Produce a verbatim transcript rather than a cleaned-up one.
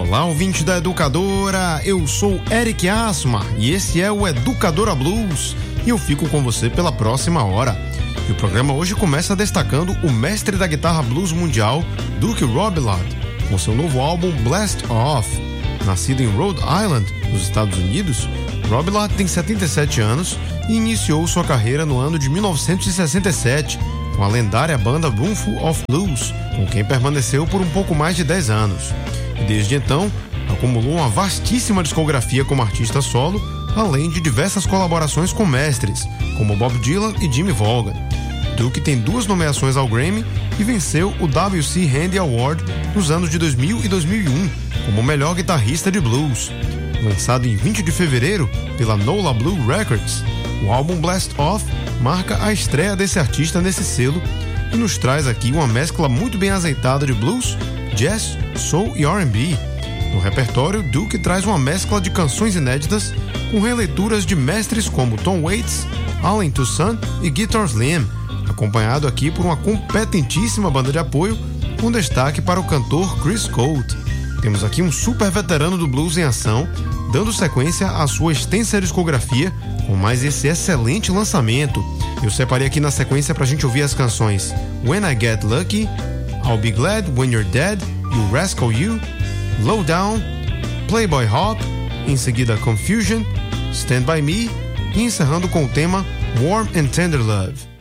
Olá, ouvinte da Educadora, eu sou Eric Asmar e esse é o Educadora Blues e eu fico com você pela próxima hora. E o programa hoje começa destacando o mestre da guitarra blues mundial, Duke Robillard, com seu novo álbum Blast Off. Nascido em Rhode Island, nos Estados Unidos, Robillard tem setenta e sete anos e iniciou sua carreira no ano de mil novecentos e sessenta e sete, com a lendária banda Roomful of Blues, com quem permaneceu por um pouco mais de dez anos. E desde então, acumulou uma vastíssima discografia como artista solo, além de diversas colaborações com mestres, como Bob Dylan e Jimmy Vaughan. Duke tem duas nomeações ao Grammy e venceu o W C Handy Award nos anos de dois mil e dois mil e um, como o melhor guitarrista de blues. Lançado em vinte de fevereiro pela Nola Blue Records, o álbum Blast Off marca a estreia desse artista nesse selo e nos traz aqui uma mescla muito bem azeitada de blues, jazz, soul e R and B. No repertório, Duke traz uma mescla de canções inéditas com releituras de mestres como Tom Waits, Allen Toussaint e Guitar Slim, acompanhado aqui por uma competentíssima banda de apoio com destaque para o cantor Chris Colt. Temos aqui um super veterano do blues em ação, dando sequência à sua extensa discografia com mais esse excelente lançamento. Eu separei aqui na sequência pra gente ouvir as canções When I Get Lucky, I'll Be Glad When You're Dead, You Rascal You, Low Down, Playboy Hop, em seguida Confusion, Stand By Me e encerrando com o tema Warm and Tender Love.